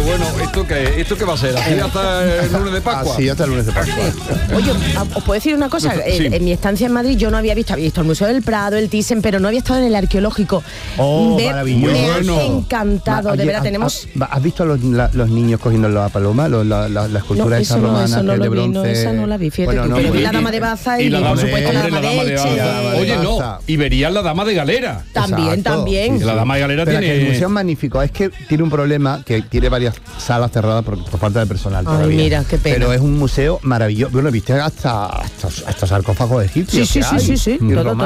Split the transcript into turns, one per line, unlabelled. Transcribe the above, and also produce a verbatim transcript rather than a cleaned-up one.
bueno, ¿esto qué, ¿esto qué va a ser? ¿Así hasta el lunes de Pascua?
Sí, hasta el lunes de Pascua.
Oye, os puedo decir una cosa.
Sí.
En, en mi estancia en Madrid yo no había visto, había visto el Museo del Prado, el Thyssen, pero no había estado en el arqueológico.
Oh,
Ve-
maravilloso.
Me
Bueno.
ha encantado,
Ma-
de
oye,
verdad,
¿has-
tenemos...
¿Has, has visto a los, la- los niños cogiendo la paloma? Los- la, la, la escultura
No,
esa
eso no,
romana
eso no
que es de
lo vi,
bronce.
no, esa no la vi, fíjate
Bueno,
tú,
no,
pero vi
pues-
la dama de Baza y,
la
por
dama de-
supuesto la
hombre,
dama de
Baza.
Elche.
La dama de
Oye, no,
Baza.
y verían la dama de Galera.
También,
Exacto.
también.
Sí, sí.
La dama de Galera
Pero
tiene...
que el museo es magnífico, es que tiene un problema que tiene varias salas cerradas por, por falta de personal
Ay,
todavía.
mira, qué pena.
Pero es un museo maravilloso. Bueno, viste hasta, hasta, hasta sarcófagos egipcios.
Sí, sí,
que
sí,
hay,
sí, sí,
y
todo,
romanos.